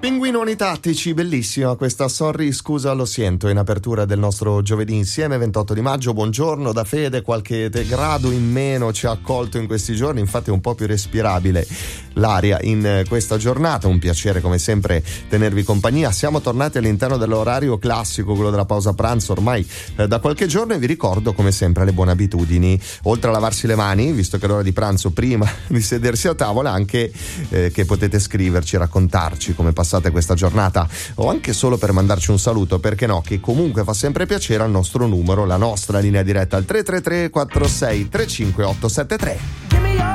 Pinguinoni tattici, bellissima questa Sorry, scusa, lo siento, in apertura del nostro giovedì insieme, 28 di maggio. Buongiorno da Fede, qualche grado in meno ci ha accolto in questi giorni, infatti è un po' più respirabile l'aria in questa giornata. Un piacere come sempre tenervi compagnia. Siamo tornati all'interno dell'orario classico, quello della pausa pranzo, ormai da qualche giorno, e vi ricordo come sempre le buone abitudini. Oltre a lavarsi le mani, visto che è l'ora di pranzo, prima di sedersi a tavola, anche che potete scriverci, raccontarci come passate questa giornata, o anche solo per mandarci un saluto, perché no, che comunque fa sempre piacere, al nostro numero, la nostra linea diretta al 333 46 358 73.